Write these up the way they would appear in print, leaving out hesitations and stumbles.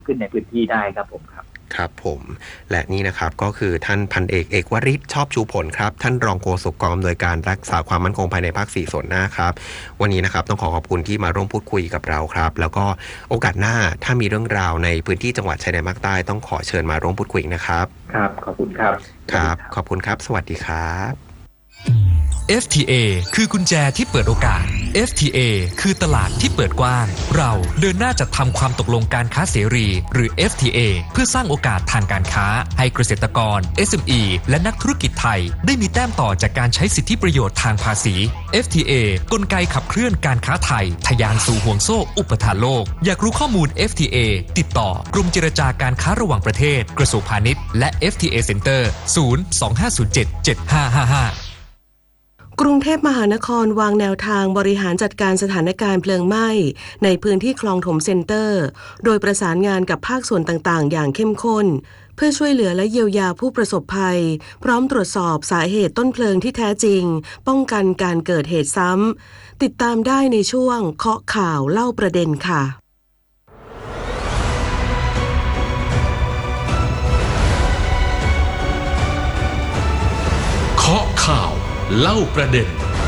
ขึ้นในพื้นที่ได้ครับผมครับผมและนี่นะครับก็คือท่านพันเอกเอกวริศชอบชูผลครับท่านรองโฆษกกองอำนวยการรักษาความมั่นคงภายในภาค4ส่วนหน้าครับวันนี้นะครับต้องขอบคุณที่มาร่วมพูดคุยกับเราครับแล้วก็โอกาสหน้าถ้ามีเรื่องราวในพื้นที่จังหวัดชายแดนภาคใต้ต้องขอเชิญมาร่วมพูดคุยนะครับครับขอบคุณครับครับขอบคุณครับสวัสดีครับ FTA คือกุญแจที่เปิดโอกาส FTA คือตลาดที่เปิดกว้างเราเดินหน้าจัดทำความตกลงการค้าเสรีหรือ FTA เพื่อสร้างโอกาสทางการค้าให้เกษตรกร SME และนักธุรกิจไทยได้มีแต้มต่อจากการใช้สิทธิประโยชน์ทางภาษี FTA กลไกขับเคลื่อนการค้าไทยทะยานสู่ห่วงโซ่อุปทานโลกอยากรู้ข้อมูล FTA ติดต่อกรมเจรจาการค้าระหว่างประเทศกระทรวงพาณิชย์และ FTA Center 025077555 กรุงเทพมหานครวางแนวทางบริหารจัดการสถานการณ์เพลิงไหม้ในพื้นที่คลองถมเซ็นเตอร์โดยประสานงานกับภาคส่วนต่างๆอย่างเข้มข้นเพื่อช่วยเหลือและเยียวยาผู้ประสบภัยพร้อมตรวจสอบสาเหตุต้นเพลิงที่แท้จริงป้องกันการเกิดเหตุซ้ำติดตามได้ในช่วงเคาะข่าวเล่าประเด็นค่ะเคาะข่าวเล่าประเด็น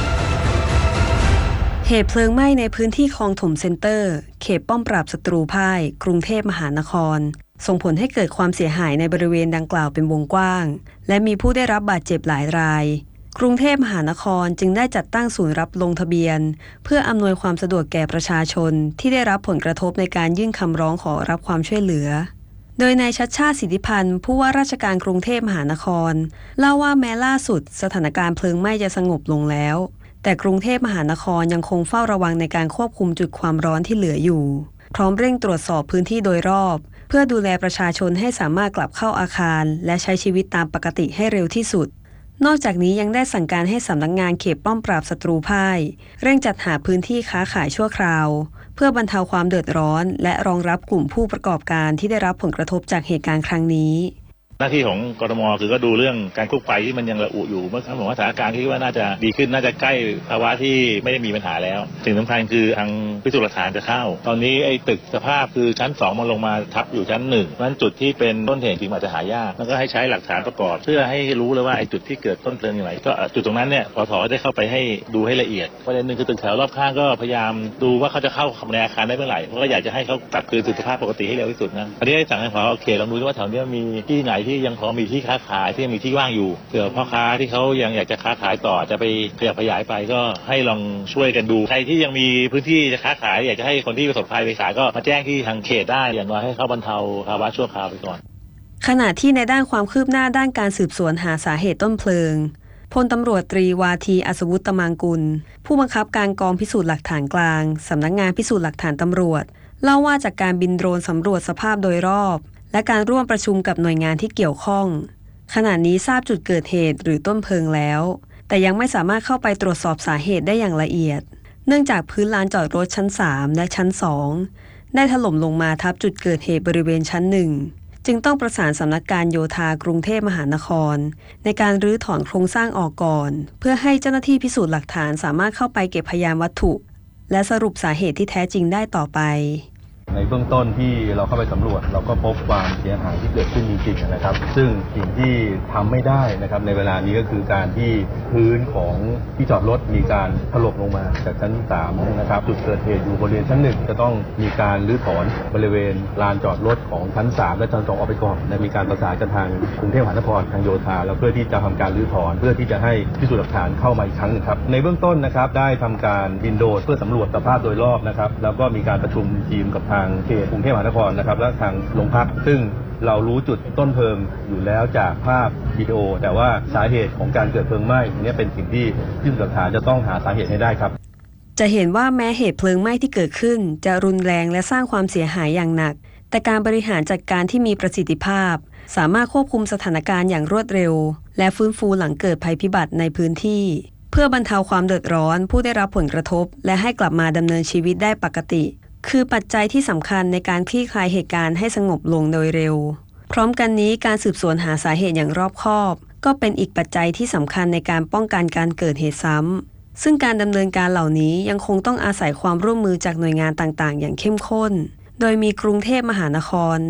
เหตุเพลิงไหม้ในพื้นที่คลองถมเซ็นเตอร์เขตป้อมปราบศัตรูพ่ายกรุงเทพมหานครส่งผลให้เกิดความเสียหายในบริเวณดังกล่าวเป็นวงกว้างและมีผู้ได้รับบาดเจ็บหลายรายกรุงเทพมหานครจึงได้จัดตั้งศูนย์รับลงทะเบียนเพื่ออำนวยความสะดวกแก่ประชาชนที่ได้รับผลกระทบในการยื่นคำร้องขอรับความช่วยเหลือโดยนายชัชชาติสิทธิพันธ์ผู้ว่าราชการกรุงเทพมหานครเล่าว่าแม้ล่าสุดสถานการณ์เพลิงไหม้จะสงบลงแล้วแต่กรุงเทพมหานครยังคงเฝ้าระวังในการควบคุมจุดความร้อนที่เหลืออยู่พร้อมเร่งตรวจสอบพื้นที่โดยรอบเพื่อดูแลประชาชนให้สามารถกลับเข้าอาคารและใช้ชีวิตตามปกติให้เร็วที่สุดนอกจากนี้ยังได้สั่งการให้สำนักงานเขตป้อมปราบศัตรูพ่ายเร่งจัดหาพื้นที่ค้าขายชั่วคราวเพื่อบรรเทาความเดือดร้อนและรองรับกลุ่มผู้ประกอบการที่ได้รับผลกระทบจากเหตุการณ์ครั้งนี้หน้าที่ของกทมคือก็ดูเรื่องการควบคุมไฟที่มันยังระอุอยู่เมื่อครั้งผมว่าสถานการณ์ที่ว่าน่าจะดีขึ้นน่าจะใกล้ภาวะที่ไม่ได้มีปัญหาแล้วสิ่งสำคัญคือทางพิสูจน์หลักฐานจะเข้าตอนนี้ไอ้ตึกสภาพคือชั้น2มันลงมาทับอยู่ชั้น1เพราะฉะนั้นจุดที่เป็นต้นเหตุจริงอาจจะหายากแล้วก็ให้ใช้หลักฐานประกอบเพื่อให้รู้เลยว่าไอ้จุดที่เกิดต้นเพลิงอย่างไรก็จุดตรงนั้นเนี่ยปทได้เข้าไปให้ดูให้ละเอียดประเด็นหนึ่งคือตึกแถวรอบข้างก็พยายามดูว่าเขาจะเข้าในอาคารได้เมื่อไหร่เพราะก็อยากจะให้เขากลับคืนสู่สภาพปกติให้เร็วที่สุดนะอันนี้ได้สั่งให้ผอเขตลองดูว่าแถวนี้มีที่ไหนที่ยังพอมีที่ค้าขายที่ยังมีที่ว่างอยู่เผื่อพ่อค้าที่เขายังอยากจะค้าขายต่อจะไปขยายไปก็ให้ลองช่วยกันดูใครที่ยังมีพื้นที่จะค้าขายอยากจะให้คนที่ประสบภัยไปขายก็มาแจ้งที่ทางเขตได้อย่างน้อยให้เขาบรรเทาภาวะชั่วคราวไปก่อนขณะที่ในด้านความคืบหน้าด้านการสืบสวนหาสาเหตุต้นเพลิงพลตำรวจตรีวาทีอัศวุฒิตมังกุลผู้บังคับการกองพิสูจน์หลักฐานกลางสำนักงานพิสูจน์หลักฐานตำรวจเล่าว่าจากการบินโดรนสำรวจสภาพโดยรอบและการร่วมประชุมกับหน่วยงานที่เกี่ยวข้องขณะนี้ทราบจุดเกิดเหตุหรือต้นเพลิงแล้วแต่ยังไม่สามารถเข้าไปตรวจสอบสาเหตุได้อย่างละเอียดเนื่องจากพื้นลานจอดรถชั้น3และชั้น2ได้ถล่มลงมาทับจุดเกิดเหตุบริเวณชั้น1จึงต้องประสานสำนักการโยธากรุงเทพมหานครในการรื้อถอนโครงสร้างออกก่อนเพื่อให้เจ้าหน้าที่พิสูจน์หลักฐานสามารถเข้าไปเก็บพยานวัตถุและสรุปสาเหตุที่แท้จริงได้ต่อไปในเบื้องต้นที่เราเข้าไปสำรวจเราก็พบความเสียหายที่เกิดขึ้นจริงๆนะครับซึ่งสิ่งที่ทำไม่ได้นะครับในเวลานี้ก็คือการที่พื้นของที่จอดรถมีการถล่มลงมาจากชั้น3นะครับจุดเกิดเหตุอยู่บริเวณชั้น1จะต้องมีการรื้อถอนบริเวณลานจอดรถของชั้น3และชั้น2ออกไปก่อนและมีการประสานกับทางกรุงเทพมหานครทางโยธาแล้วเพื่อที่จะทำการรื้อถอนเพื่อที่จะให้พิสูจน์หลักฐานเข้ามาอีกครั้งนึงครับในเบื้องต้นนะครับได้ทำการบินโดรนเพื่อสำรวจสภาพโดยรอบนะครับแล้วก็มีการประชุมทีมกับทางเขตกรุงเทพมหานครนะครับและทางโรงพักซึ่งเรารู้จุดต้นเพลิงอยู่แล้วจากภาพวิดีโอแต่ว่าสาเหตุของการเกิดเพลิงไหม้นี้เป็นสิ่งที่พิสูจน์หลักฐานจะต้องหาสาเหตุให้ได้ครับจะเห็นว่าแม้เหตุเพลิงไหม้ที่เกิดขึ้นจะรุนแรงและสร้างความเสียหายอย่างหนักแต่การบริหารจัดการที่มีประสิทธิภาพสามารถควบคุมสถานการณ์อย่างรวดเร็วและฟื้นฟูหลังเกิดภัยพิบัติในพื้นที่เพื่อบรรเทาความเดือดร้อนผู้ได้รับผลกระทบและให้กลับมาดำเนินชีวิตได้ปกติคือปัจจัยที่สำคัญในการคลี่คลายเหตุการณ์ให้สงบลงโดยเร็วพร้อมกันนี้การสืบสวนหาสาเหตุอย่างรอบคอบก็เป็นอีกปัจจัยที่สำคัญในการป้องกันการเกิดเหตุซ้ำซึ่งการดำเนินการเหล่านี้ยังคงต้องอาศัยความร่วมมือจากหน่วยงานต่างๆอย่างเข้มข้นโดยมีกรุงเทพมหานคร